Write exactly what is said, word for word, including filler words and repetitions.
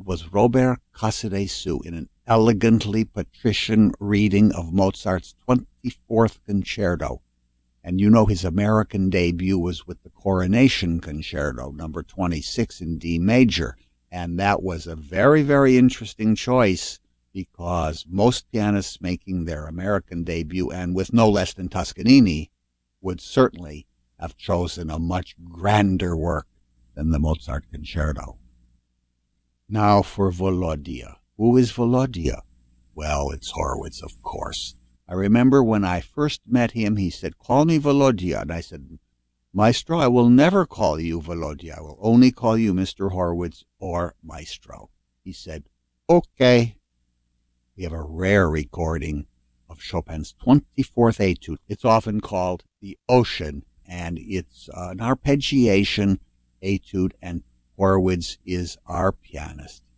it was Robert Casadesus in an elegantly patrician reading of Mozart's twenty-fourth Concerto. And you know his American debut was with the Coronation Concerto, number twenty-six in D major. And that was a very, very interesting choice because most pianists making their American debut, and with no less than Toscanini, would certainly have chosen a much grander work than the Mozart Concerto. Now for Volodya. Who is Volodya? Well, it's Horowitz, of course. I remember when I first met him, he said, "Call me Volodya." And I said, "Maestro, I will never call you Volodya. I will only call you Mister Horowitz or Maestro." He said, "Okay." We have a rare recording of Chopin's twenty-fourth Etude. It's often called the Ocean, and it's uh, an arpeggiation etude, and Horowitz is our pianist.